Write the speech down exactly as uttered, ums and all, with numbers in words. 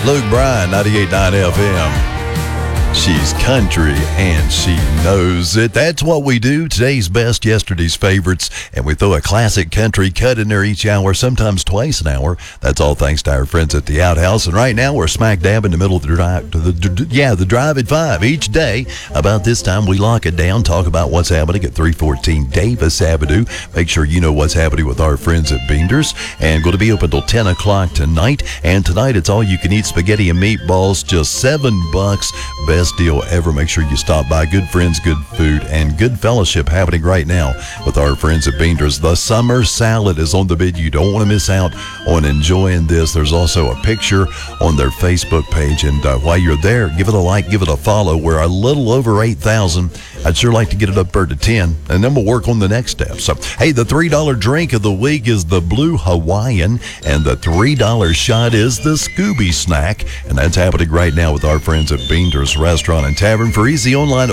Luke Bryan, ninety-eight point nine F M. She's country and she knows it. That's what we do. Today's best, yesterday's favorites. And we throw a classic country cut in there each hour, sometimes twice an hour. That's all thanks to our friends at the Outhouse. And right now we're smack dab in the middle of the drive. The, yeah, the drive at five. Each day, about this time, we lock it down, talk about what's happening at three fourteen Davis Avenue. Make sure you know what's happening with our friends at Beander's. And going to be open till ten o'clock tonight. And tonight, it's all you can eat spaghetti and meatballs, just seven bucks. Best deal ever. Make sure you stop by. Good friends, good food, and good fellowship happening right now with our friends at Beander's. The summer salad is on the bid. You don't want to miss out on enjoying this. There's also a picture on their Facebook page, and uh, while you're there, give it a like, give it a follow. We're a little over eight thousand. I'd sure like to get it up there to ten, and then we'll work on the next step. So, hey, the three dollar drink of the week is the Blue Hawaiian, and the three dollar shot is the Scooby Snack, and that's happening right now with our friends at Beander's Restaurant and Tavern. For easy online